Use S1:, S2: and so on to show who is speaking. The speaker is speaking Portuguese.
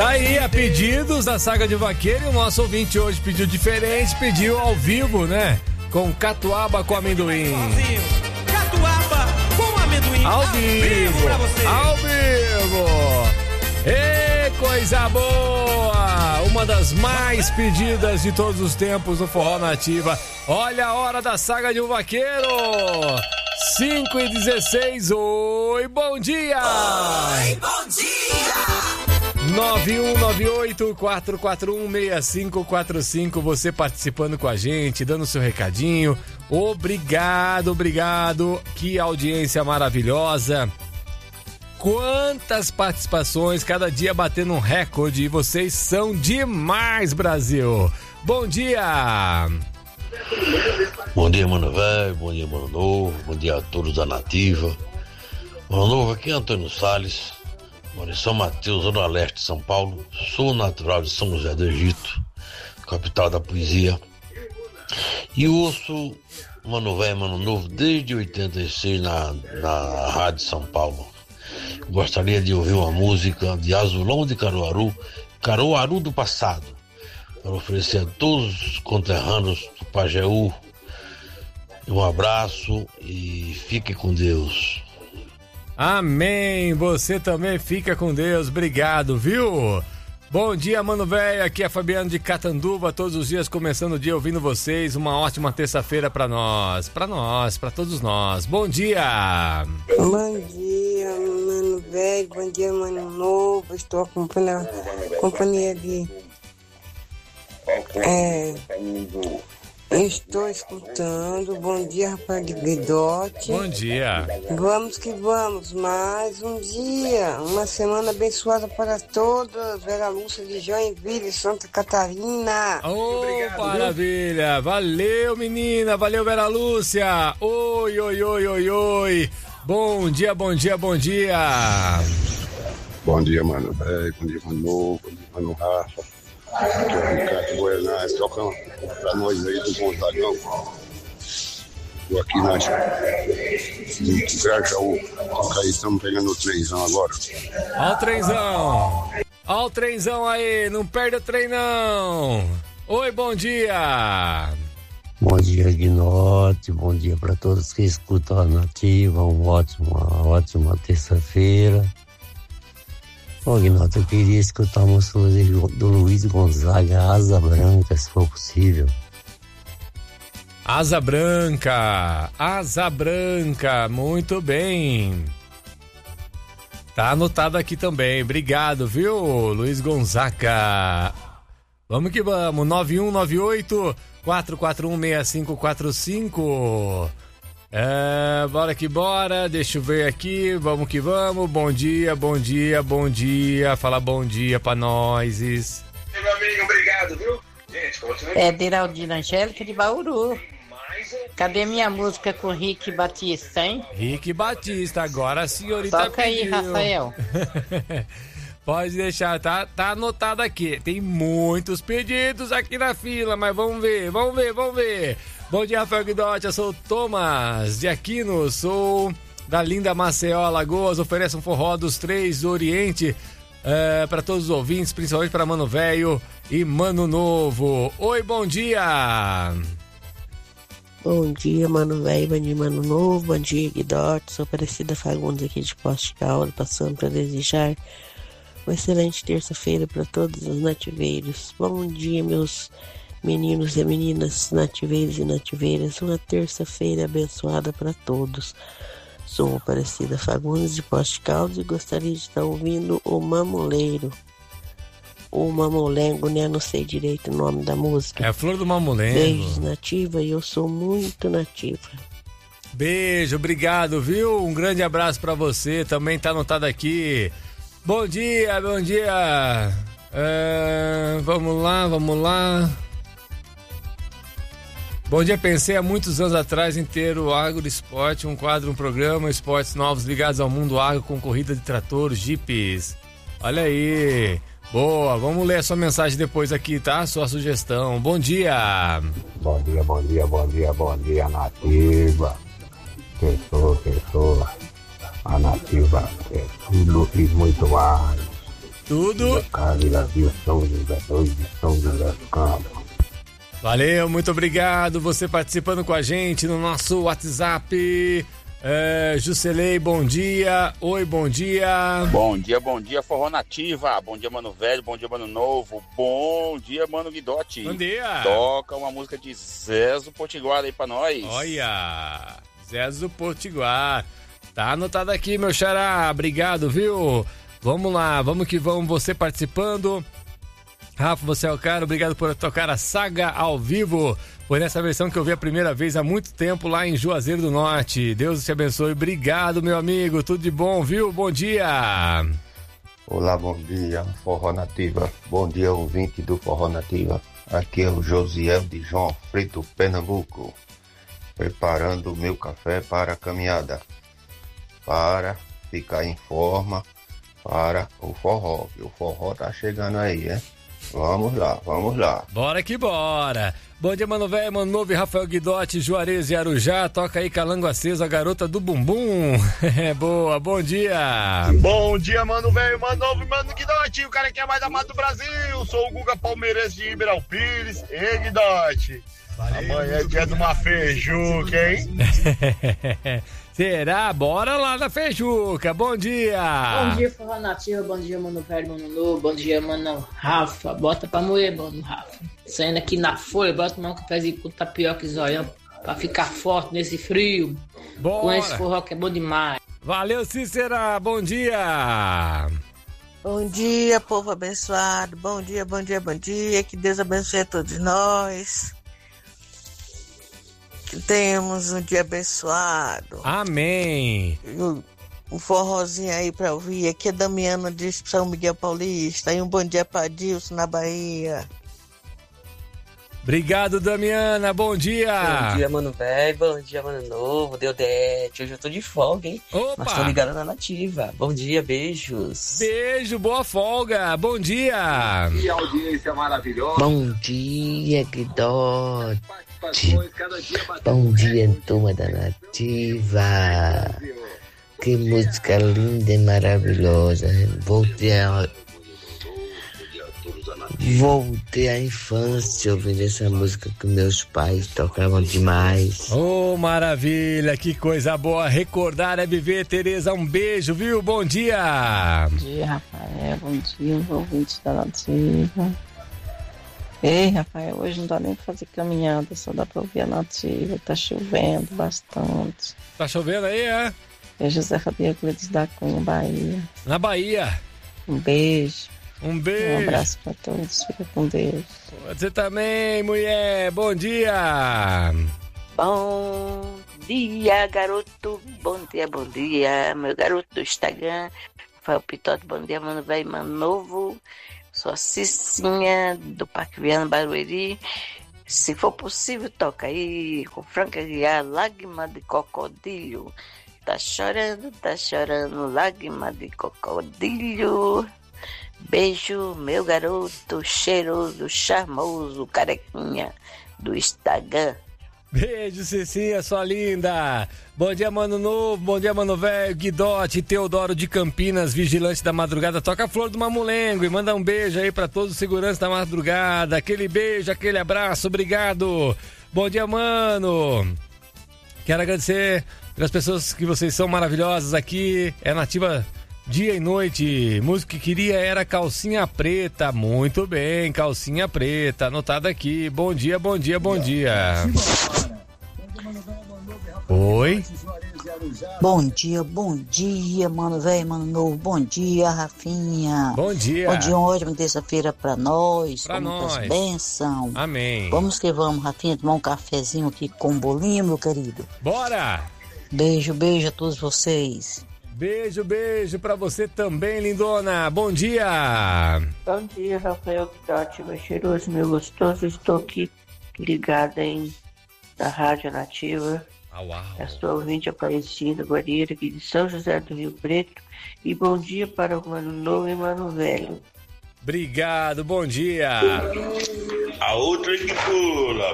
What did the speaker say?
S1: Tá aí, a pedidos da Saga de Vaqueiro, e o nosso ouvinte hoje pediu diferente, pediu ao vivo, né? Com catuaba com amendoim.
S2: Catuaba com amendoim.
S1: Ao vivo,
S2: pra você.
S1: ao vivo. Ê, coisa boa! Uma das mais pedidas de todos os tempos no Forró Nativa. Olha a hora da Saga de um Vaqueiro. 5h16. Oi, bom dia!
S3: Oi, bom dia!
S1: 9198-441-6545. Você participando com a gente, dando seu recadinho. Obrigado. Que audiência maravilhosa. Quantas participações, cada dia batendo um recorde. E vocês são demais, Brasil. Bom dia!
S4: Bom dia, mano velho. Bom dia, mano novo. Bom dia a todos da Nativa. Mano novo, aqui é Antônio Salles. Moro em São Mateus, Zona Leste de São Paulo. Sou natural de São José do Egito, capital da poesia. E ouço Mano Velho, Mano Novo desde 86 na Rádio São Paulo. Gostaria de ouvir uma música de Azulão de Caruaru, Caruaru do passado, para oferecer a todos os conterrâneos do Pajeú. Um abraço e fique com Deus.
S1: Amém, você também fica com Deus, obrigado, viu? Bom dia, mano velho, aqui é Fabiano de Catanduva, todos os dias começando o dia ouvindo vocês, uma ótima terça-feira pra todos nós, bom dia!
S5: Bom dia, mano velho, bom dia, mano novo, estou acompanhando a companhia de... Estou escutando. Bom dia, rapaz de Guidote.
S1: Bom dia.
S5: Vamos que vamos. Mais um dia. Uma semana abençoada para todos. Vera Lúcia de Joinville, Santa Catarina.
S1: Obrigado, maravilha. Viu? Valeu, menina. Valeu, Vera Lúcia. Oi. Bom dia.
S6: Bom dia, mano velho. Bom dia, mano novo. Bom dia, mano Rafa. Aqui é o Ricardo Goianás, tocando pra nós aí do Gonzagão. Tô aqui no Grajaú. Toca aí, estamos pegando o trenzão agora.
S1: Ó o trenzão aí, não perde o trem não. Oi, bom dia.
S7: Bom dia, Guinote, bom dia pra todos que escutam a Nativa, uma ótima terça-feira. Ô, Guinaldo, eu queria escutar a música do Luiz Gonzaga, Asa Branca, se for possível.
S1: Asa Branca, muito bem. Tá anotado aqui também, obrigado, viu, Luiz Gonzaga. Vamos que vamos, 9198-441-6545. Bora que bora, deixa eu ver aqui, vamos que vamos, bom dia, fala bom dia pra nós.
S8: Meu amigo, obrigado, viu? Gente, continue.
S9: É Deraldina Angélica de Bauru. Cadê minha música com Rick Batista, hein?
S1: Rick Batista, agora a senhorita
S9: toca aí, Rafael.
S1: Pode deixar, tá anotado aqui, tem muitos pedidos aqui na fila, mas vamos ver. Bom dia, Rafael Guidotti, eu sou o Thomas de Aquino, sou da linda Maceió, Alagoas, ofereço um forró dos três do Oriente para todos os ouvintes, principalmente para Mano Velho e Mano Novo. Oi, bom dia!
S10: Bom dia, Mano Velho, bom dia, Mano Novo, bom dia, Guidotti, sou Aparecida Fagundes aqui de Poste Caldo, passando para desejar uma excelente terça-feira para todos os nativeiros. Bom dia, meus meninos e meninas nativeiros e nativeiras, uma terça-feira abençoada para todos. Sou Aparecida Fagundes de Poste Caldas e gostaria de estar ouvindo o Mamuleiro. O Mamulengo, né? Não sei direito o nome da música.
S1: É a Flor do Mamulengo.
S10: Beijos, nativa, e eu sou muito nativa.
S1: Beijo, obrigado, viu? Um grande abraço para você, também tá anotado aqui. Bom dia. Vamos lá. Bom dia, pensei há muitos anos atrás em ter o Agro Esporte, um programa, esportes novos ligados ao mundo agro com corrida de tratores, jipes. Olha aí, boa, vamos ler a sua mensagem depois aqui, tá? Sua sugestão, bom dia.
S11: Bom dia, Nativa. Pessoa, a Nativa é tudo e muito mais.
S1: Tudo. Valeu, muito obrigado. Você participando com a gente no nosso WhatsApp. Juselei, bom dia. Oi, bom dia.
S12: Bom dia, Forró Nativa. Bom dia, Mano Velho, bom dia, Mano Novo. Bom dia, Mano Guidotti.
S1: Bom dia.
S12: Toca uma música de Zezo Potiguar aí pra nós.
S1: Olha, Zezo Potiguar. Tá anotado aqui, meu xará. Obrigado, viu? Vamos lá, vamos que vamos. Você participando. Rafa, você é o cara. Obrigado por tocar a Saga ao vivo. Foi nessa versão que eu vi a primeira vez há muito tempo lá em Juazeiro do Norte. Deus te abençoe. Obrigado, meu amigo. Tudo de bom, viu? Bom dia.
S13: Olá, bom dia, Forró Nativa. Bom dia, ouvinte do Forró Nativa. Aqui é o Josiel de João Frito, Pernambuco. Preparando o meu café para a caminhada. Para ficar em forma para o forró. Que o forró tá chegando aí, hein? Vamos lá, vamos lá.
S1: Bora que bora. Bom dia, Mano Velho, Mano Novo e Rafael Guidotti, Juarez e Arujá. Toca aí Calango Aceso, a garota do bumbum. Boa, bom dia.
S14: Bom dia, Mano Velho, Mano Novo e Mano Guidotti. O cara que é mais amado do Brasil. Sou o Guga Palmeirense de Ribeirão Pires. Ei, Guidotti. Amanhã é dia de uma feijuca, hein?
S1: Será? Bora lá na feijuca. Bom dia.
S15: Bom dia, Forró Nativa. Bom dia, Mano Velho, Mano Novo. Bom dia, Mano Rafa. Bota pra moer, Mano Rafa. Saindo aqui na folha, bota tomar um cafezinho com tapioca e zoião pra ficar forte nesse frio.
S1: Bora.
S15: Com esse forró que é bom demais.
S1: Valeu, Cícera. Bom dia.
S10: Bom dia, povo abençoado. Bom dia, bom dia, bom dia. Que Deus abençoe a todos nós. Que tenhamos um dia abençoado.
S1: Amém.
S10: Um forrozinho aí pra ouvir. Aqui é Damiana de São Miguel Paulista. E um bom dia pra Dilson na Bahia.
S1: Obrigado, Damiana. Bom dia.
S16: Bom dia, Mano Velho. Bom dia, Mano Novo. Deudete. Hoje eu tô de folga, hein?
S1: Opa.
S16: Mas tô ligado na Nativa. Bom dia, beijos.
S1: Beijo, boa folga. Bom dia.
S8: Que audiência maravilhosa.
S7: Bom dia, Guidotti. Bom dia, turma da Nativa. Que música linda e maravilhosa. Voltei à infância ouvindo essa música que meus pais tocavam demais.
S1: Oh, maravilha, que coisa boa. Recordar é viver, Tereza. Um beijo, viu? Bom dia.
S17: Bom dia, Rafael. Bom dia, os ouvintes da Nativa. Ei, Rafael, hoje não dá nem pra fazer caminhada, só dá pra ouvir a Nativa. Tá chovendo bastante.
S1: Tá chovendo aí, é?
S17: É José Fabiano Gledes da Cunha, Bahia.
S1: Na Bahia.
S17: Um beijo.
S1: Um beijo.
S17: Um abraço pra todos, fica com Deus.
S1: Você também, mulher. Bom dia.
S18: Bom dia, garoto. Bom dia, meu garoto do Instagram. Rafael Pitote, bom dia, Mano Velho, Mano Novo. Sou a Cicinha do Parque Viana Barueri. Se for possível, toca aí com Franca Aguiar, Lágrima de Crocodilo. Tá chorando, lágrima de crocodilo. Beijo, meu garoto cheiroso, charmoso, carequinha do Instagram.
S1: Beijo, Cicinha, sua linda. Bom dia, Mano Novo, bom dia, Mano Velho, Guidotti, Teodoro de Campinas, vigilante da madrugada. Toca a Flor do Mamulengo e manda um beijo aí pra todos os seguranças da madrugada. Aquele beijo, aquele abraço, obrigado. Bom dia, mano. Quero agradecer pelas pessoas que vocês são maravilhosas aqui. É Nativa dia e noite. Música que queria era Calcinha Preta. Muito bem, Calcinha Preta. Anotado aqui. Bom dia, bom dia, bom dia. Oi.
S19: Bom dia, Mano Velho, Mano Novo. Bom dia, Rafinha.
S1: Bom dia.
S19: Bom dia, ótima terça-feira pra nós.
S1: Pra nós.
S19: Bênção.
S1: Amém.
S19: Vamos que vamos, Rafinha, tomar um cafezinho aqui com um bolinho, meu querido.
S1: Bora.
S19: Beijo a todos vocês.
S1: Beijo pra você também, lindona. Bom dia.
S20: Bom dia, Rafael Guidotti, meu cheiroso, meu gostoso. Estou aqui ligada na Rádio Nativa. A sua ouvinte Aparecida Guarieira, aqui de São José do Rio Preto. E bom dia para o Mano Novo e Mano Velho.
S1: Obrigado, bom dia.
S14: A outra que pula.